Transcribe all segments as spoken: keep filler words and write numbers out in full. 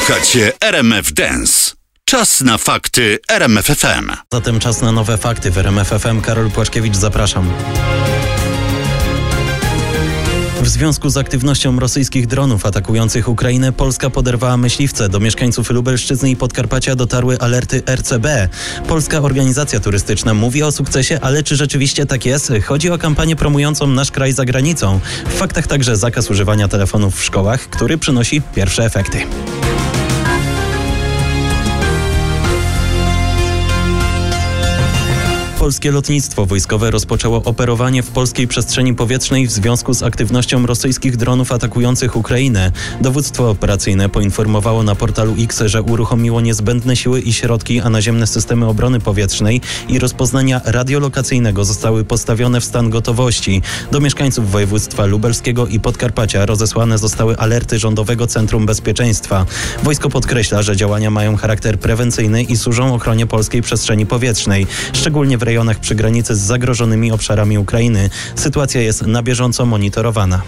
Słuchacie R M F Dance. Czas na fakty R M F F M. Zatem czas na nowe fakty w R M F F M. Karol Płaszkiewicz, zapraszam. W związku z aktywnością rosyjskich dronów atakujących Ukrainę, Polska poderwała myśliwce. Do mieszkańców Lubelszczyzny i Podkarpacia dotarły alerty R C B. Polska Organizacja Turystyczna mówi o sukcesie, ale czy rzeczywiście tak jest? Chodzi o kampanię promującą nasz kraj za granicą. W faktach także zakaz używania telefonów w szkołach, który przynosi pierwsze efekty. Polskie lotnictwo wojskowe rozpoczęło operowanie w polskiej przestrzeni powietrznej w związku z aktywnością rosyjskich dronów atakujących Ukrainę. Dowództwo operacyjne poinformowało na portalu X, że uruchomiło niezbędne siły i środki, a naziemne systemy obrony powietrznej i rozpoznania radiolokacyjnego zostały postawione w stan gotowości. Do mieszkańców województwa lubelskiego i Podkarpacia rozesłane zostały alerty Rządowego Centrum Bezpieczeństwa. Wojsko podkreśla, że działania mają charakter prewencyjny i służą ochronie polskiej przestrzeni powietrznej, szczególnie w rejonach przy granicy z zagrożonymi obszarami Ukrainy. Sytuacja jest na bieżąco monitorowana.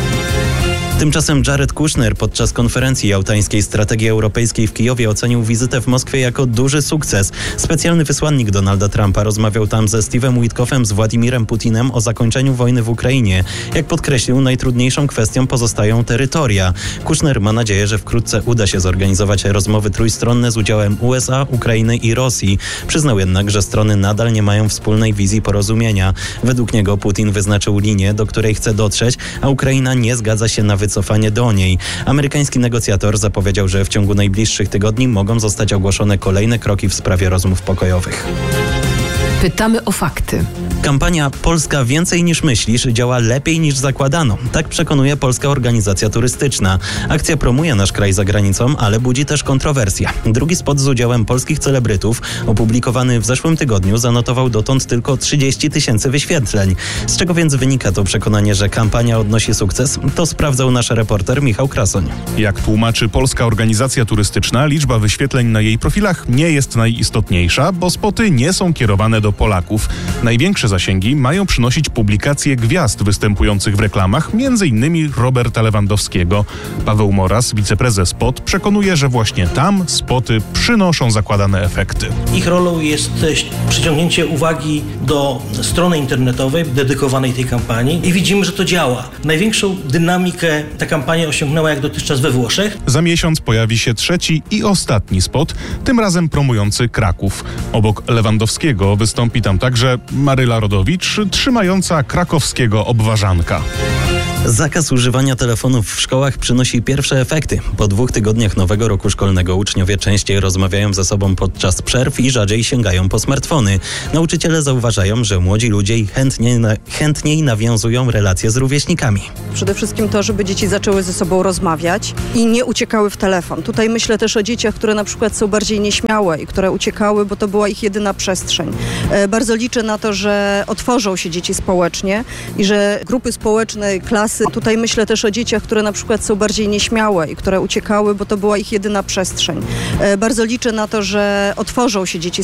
Tymczasem Jared Kushner podczas konferencji jałtańskiej Strategii Europejskiej w Kijowie ocenił wizytę w Moskwie jako duży sukces. Specjalny wysłannik Donalda Trumpa rozmawiał tam ze Steve'em Witkoffem z Władimirem Putinem o zakończeniu wojny w Ukrainie. Jak podkreślił, najtrudniejszą kwestią pozostają terytoria. Kushner ma nadzieję, że wkrótce uda się zorganizować rozmowy trójstronne z udziałem U S A, Ukrainy i Rosji. Przyznał jednak, że strony nadal nie mają wspólnej wizji porozumienia. Według niego Putin wyznaczył linię, do której chce dotrzeć, a Ukraina nie zgadza się na wycofanie do niej. Amerykański negocjator zapowiedział, że w ciągu najbliższych tygodni mogą zostać ogłoszone kolejne kroki w sprawie rozmów pokojowych. Pytamy o fakty. Kampania Polska więcej niż myślisz działa lepiej niż zakładano. Tak przekonuje Polska Organizacja Turystyczna. Akcja promuje nasz kraj za granicą, ale budzi też kontrowersje. Drugi spot z udziałem polskich celebrytów, opublikowany w zeszłym tygodniu, zanotował dotąd tylko trzydzieści tysięcy wyświetleń. Z czego więc wynika to przekonanie, że kampania odnosi sukces? To sprawdzał nasz reporter Michał Krasoń. Jak tłumaczy Polska Organizacja Turystyczna, liczba wyświetleń na jej profilach nie jest najistotniejsza, bo spoty nie są kierowane do Polaków. Największe zasięgi mają przynosić publikacje gwiazd występujących w reklamach, między innymi Roberta Lewandowskiego. Paweł Moras, wiceprezes P O T, przekonuje, że właśnie tam spoty przynoszą zakładane efekty. Ich rolą jest przyciągnięcie uwagi do strony internetowej dedykowanej tej kampanii i widzimy, że to działa. Największą dynamikę ta kampania osiągnęła jak dotychczas we Włoszech. Za miesiąc pojawi się trzeci i ostatni spot, tym razem promujący Kraków. Obok Lewandowskiego wystąpi tam także Maryla Rodowicz, trzymająca krakowskiego obwarzanka. Zakaz używania telefonów w szkołach przynosi pierwsze efekty. Po dwóch tygodniach nowego roku szkolnego uczniowie częściej rozmawiają ze sobą podczas przerw i rzadziej sięgają po smartfony. Nauczyciele zauważają, że młodzi ludzie chętniej, na, chętniej nawiązują relacje z rówieśnikami. Przede wszystkim to, żeby dzieci zaczęły ze sobą rozmawiać i nie uciekały w telefon. Tutaj myślę też o dzieciach, które na przykład są bardziej nieśmiałe i które uciekały, bo to była ich jedyna przestrzeń. E, bardzo liczę na to, że otworzą się dzieci społecznie i że grupy społeczne, klasy. Tutaj myślę też o dzieciach, które na przykład są bardziej nieśmiałe i które uciekały, bo to była ich jedyna przestrzeń. E, bardzo liczę na to, że otworzą się dzieci